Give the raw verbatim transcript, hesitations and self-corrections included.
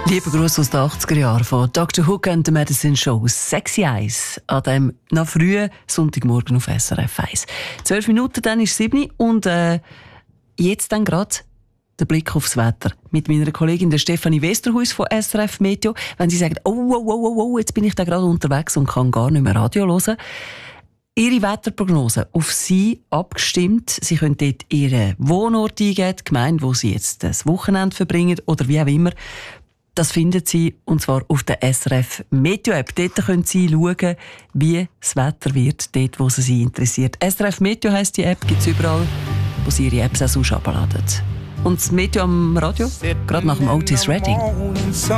Lieber Gruß aus den achtziger Jahren von Doktor Hook and the Medicine Show «Sexy Eyes» an dem noch frühen Sonntagmorgen auf S R F eins. Zwölf Minuten, dann ist sieben und äh, jetzt dann gerade der Blick aufs Wetter mit meiner Kollegin der Stefanie Westerhuis von S R F Meteo. Wenn sie sagen, oh, oh, oh, oh, oh, jetzt bin ich da gerade unterwegs und kann gar nicht mehr Radio hören. Ihre Wetterprognose auf Sie abgestimmt. Sie können dort Ihren Wohnort eingeben, die Gemeinde, wo Sie jetzt das Wochenende verbringen oder wie auch immer. Das finden Sie, und zwar auf der S R F Meteo App. Dort können Sie schauen, wie das Wetter wird, dort, wo es Sie interessiert. S R F Meteo heisst die App, gibt es überall, wo Sie Ihre Apps auch sonst abladen. Und das Meteo am Radio, gerade nach dem Otis Redding.